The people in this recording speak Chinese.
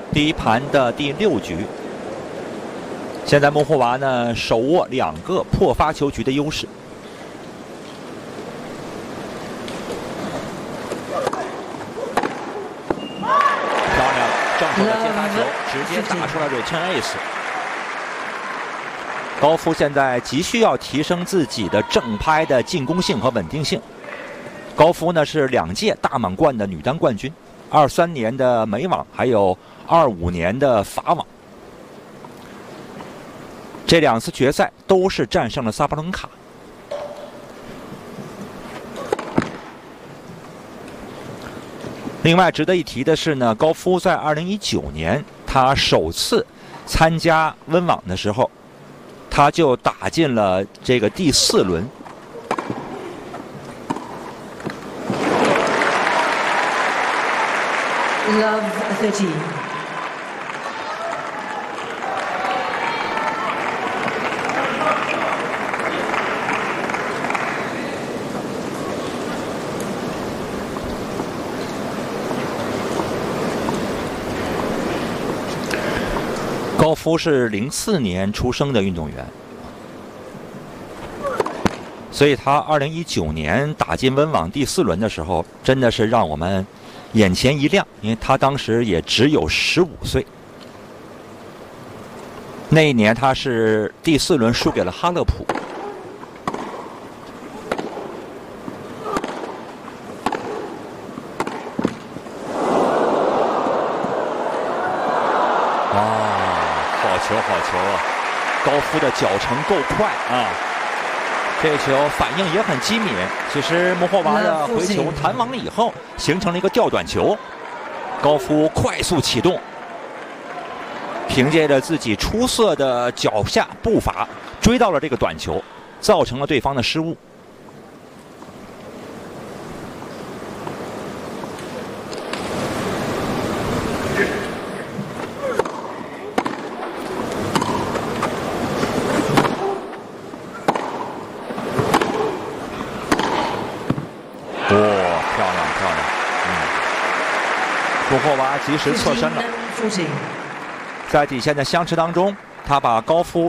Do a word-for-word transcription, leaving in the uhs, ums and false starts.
第一盘的第六局，现在莫霍娃呢手握两个破发球局的优势。漂亮，正手的接发球直接打出了 return ace。高夫现在急需要提升自己的正拍的进攻性和稳定性。高夫呢是两届大满贯的女单冠军，二三年的美网，还有二五年的法网。这两次决赛都是战胜了萨巴伦卡。另外值得一提的是呢，高夫在二零一九年他首次参加温网的时候，他就打进了这个第四轮。 Love thirteen。 高夫是零四年出生的运动员，所以他二零一九年打进温网第四轮的时候，真的是让我们眼前一亮，因为他当时也只有十五岁。那一年他是第四轮输给了哈勒普。球好球啊！高夫的脚程够快啊，这球反应也很机敏。其实莫霍娃的回球弹网以后，形成了一个吊短球，高夫快速启动，凭借着自己出色的脚下步伐追到了这个短球，造成了对方的失误。莫霍娃及时侧身了，在底线的相持当中，他把高夫